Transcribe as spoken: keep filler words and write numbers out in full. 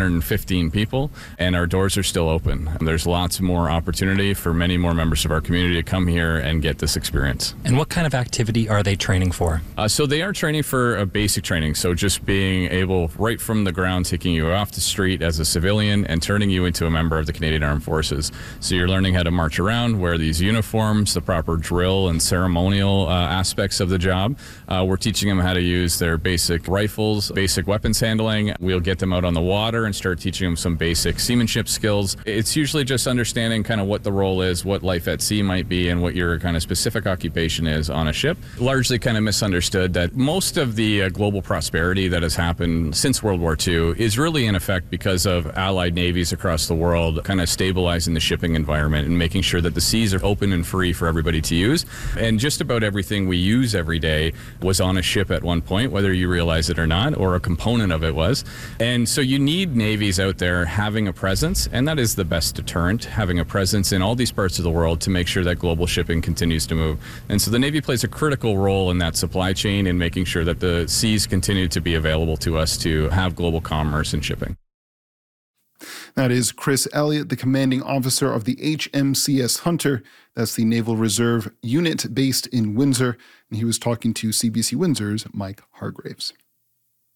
hundred fifteen people, and our doors are still open. There's lots more opportunity for many more members of our community to come here and get this experience. And what kind of activity are they training for? Uh, so they are training for a basic training. So just being able, right from the ground, taking you off the street as a civilian and turning you into a member of the Canadian Armed Forces. So you're learning how to march around, wear these uniforms, the proper drill and ceremonial uh, aspects of the job. Uh, we're teaching them how to use their basic rifles, basic weapons handling. We'll get them out on the water and start teaching them some basic seamanship skills. It's usually just understanding kind of what the role is, what life at sea might be, and what your kind of specific occupation is on a ship. Largely kind of misunderstood that most of the uh, global prosperity that has happened since World War Two is really in effect because of allied navies across the world kind of stabilizing the shipping environment and making sure that the seas are open and free for everybody to use. And just about everything we use every day was on a ship at one point, whether you realize it or not, or a component of it was. And so you need navies out there having a presence, and that is the best deterrent, having a presence in all these parts of the world to make sure that global shipping continues to move. And so the Navy plays a critical role in that supply chain in making sure that the seas continue to be available to us to have global commerce and shipping. That is Chris Elliott, the commanding officer of the H M C S Hunter. That's the Naval Reserve unit based in Windsor. And he was talking to C B C Windsor's Mike Hargraves.